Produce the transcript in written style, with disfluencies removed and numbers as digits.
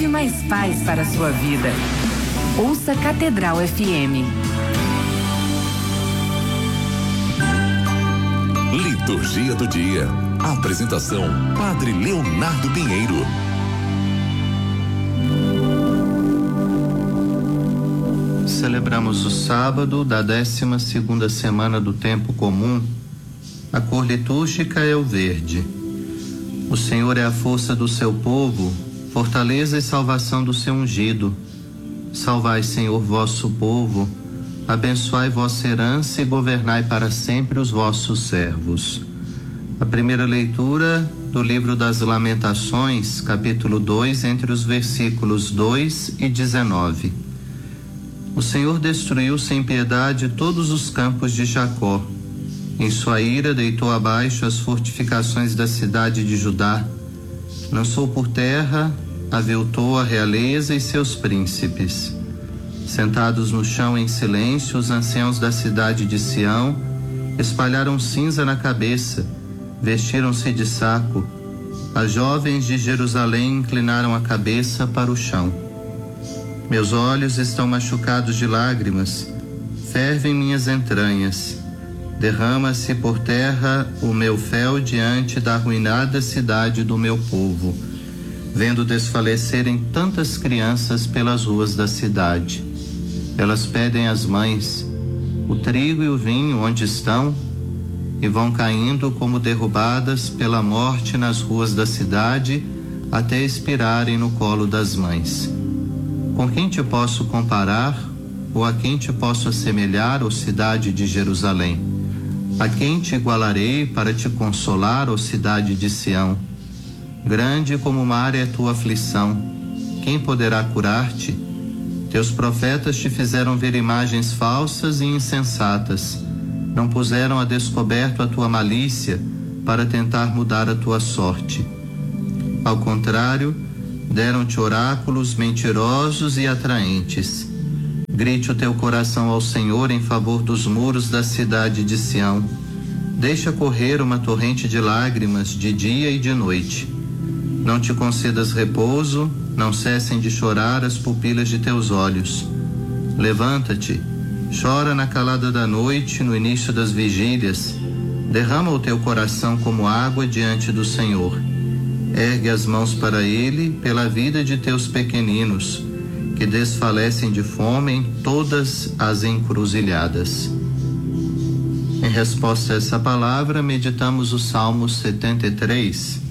leve mais paz para a sua vida. Ouça Catedral FM. Liturgia do dia. Apresentação: Padre Leonardo Pinheiro. Celebramos o sábado da 12ª semana do tempo comum. A cor litúrgica é o verde. O Senhor é a força do seu povo, fortaleza e salvação do seu ungido. Salvai, Senhor, vosso povo, abençoai vossa herança e governai para sempre os vossos servos. A primeira leitura do livro das Lamentações, capítulo 2, entre os versículos 2 e 19. O Senhor destruiu sem piedade todos os campos de Jacó. Em sua ira deitou abaixo as fortificações da cidade de Judá. Lançou por terra, aviltou a realeza e seus príncipes. Sentados no chão em silêncio, os anciãos da cidade de Sião espalharam cinza na cabeça, vestiram-se de saco. As jovens de Jerusalém inclinaram a cabeça para o chão. Meus olhos estão machucados de lágrimas, fervem minhas entranhas. Derrama-se por terra o meu fel diante da arruinada cidade do meu povo, vendo desfalecerem tantas crianças pelas ruas da cidade. Elas pedem às mães: o trigo e o vinho onde estão? E vão caindo como derrubadas pela morte nas ruas da cidade, até expirarem no colo das mães. Com quem te posso comparar, ou a quem te posso assemelhar, ó cidade de Jerusalém? A quem te igualarei para te consolar, ó cidade de Sião? Grande como o mar é a tua aflição, quem poderá curar-te? Teus profetas te fizeram ver imagens falsas e insensatas, não puseram a descoberto a tua malícia para tentar mudar a tua sorte. Ao contrário, deram-te oráculos mentirosos e atraentes. Grite o teu coração ao Senhor em favor dos muros da cidade de Sião. Deixa correr uma torrente de lágrimas de dia e de noite. Não te concedas repouso, não cessem de chorar as pupilas de teus olhos. Levanta-te, chora na calada da noite, no início das vigílias. Derrama o teu coração como água diante do Senhor. Ergue as mãos para Ele pela vida de teus pequeninos, que desfalecem de fome em todas as encruzilhadas. Em resposta a essa palavra, meditamos o Salmo 73.